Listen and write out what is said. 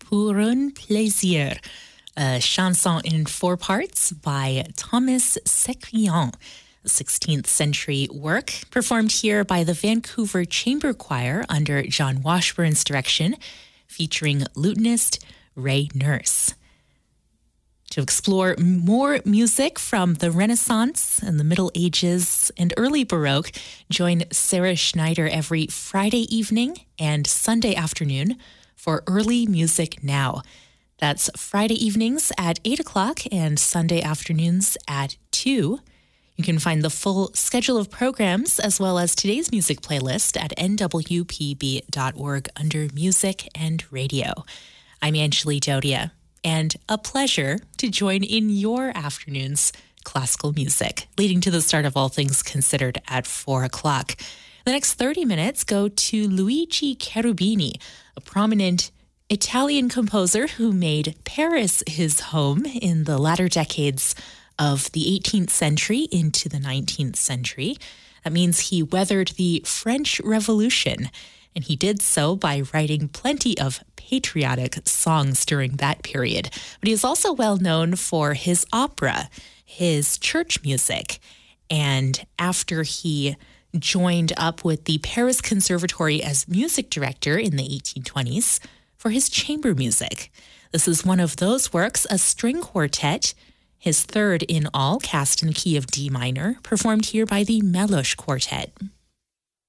Pour un plaisir, a chanson in 4 parts by Thomas Secrian, a 16th century work performed here by the Vancouver Chamber Choir under John Washburn's direction, featuring lutenist Ray Nurse. To explore more music from the Renaissance and the Middle Ages and early Baroque, join Sarah Schneider every Friday evening and Sunday afternoon for Early Music Now. That's Friday evenings at 8 o'clock and Sunday afternoons at 2. You can find the full schedule of programs as well as today's music playlist at nwpb.org under Music and Radio. I'm Angeli Dodia, and a pleasure to join in your afternoon's classical music, leading to the start of All Things Considered at 4 o'clock. The next 30 minutes go to Luigi Cherubini, a prominent Italian composer who made Paris his home in the latter decades of the 18th century into the 19th century. That means he weathered the French Revolution, and he did so by writing plenty of patriotic songs during that period. But he is also well known for his opera, his church music, and after he joined up with the Paris Conservatory as music director in the 1820s for his chamber music. This is one of those works, a string quartet, his third in all, cast in the key of D minor, performed here by the Meloche Quartet.